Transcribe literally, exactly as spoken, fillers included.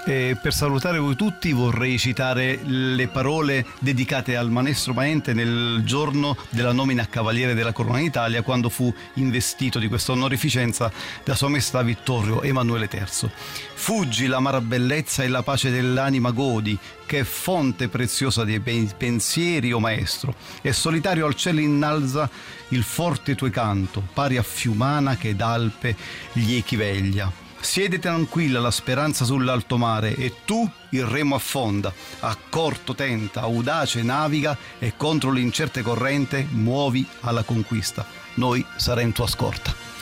E per salutare voi tutti vorrei citare le parole dedicate al maestro Maente nel giorno della nomina a Cavaliere della Corona d'Italia, quando fu investito di questa onorificenza da Sua Maestà Vittorio Emanuele terzo. Fuggi l'amara bellezza e la pace dell'anima godi, che è fonte preziosa dei pensieri, o maestro, e solitario al cielo innalza il forte tuo canto, pari a fiumana che d'Alpe gli echi veglia. Siede tranquilla la speranza sull'alto mare, e tu il remo affonda, accorto tenta, audace naviga, e contro l'incerte corrente muovi alla conquista. Noi saremo tua scorta.